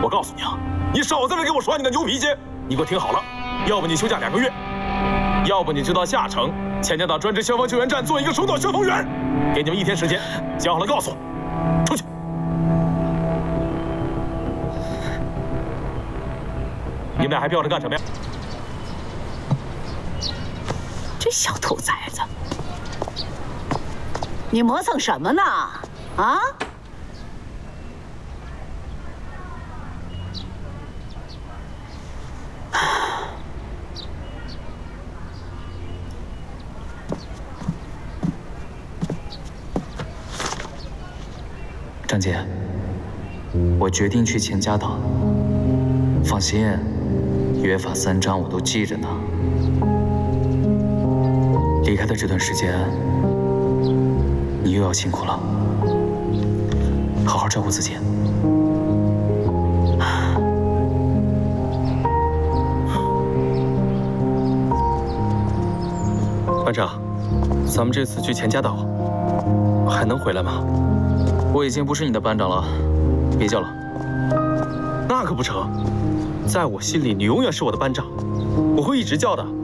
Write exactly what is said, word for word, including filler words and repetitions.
我告诉你啊，你少在这给我耍你的牛脾气！你给我听好了，要不你休假两个月，要不你就到下城钱家岛专职消防救援站做一个手短消防员。给你们一天时间，想好了告诉我，出去。你们俩还吊着干什么呀？ 这小兔崽子，你磨蹭什么呢？啊？ 张姐，我决定去钱家岛。放心，约法三章我都记着呢。离开的这段时间，你又要辛苦了，好好照顾自己。 班长，咱们这次去钱家岛，还能回来吗？ 我已经不是你的班长了，别叫了。 那可不成，在我心里，你永远是我的班长，我会一直叫的。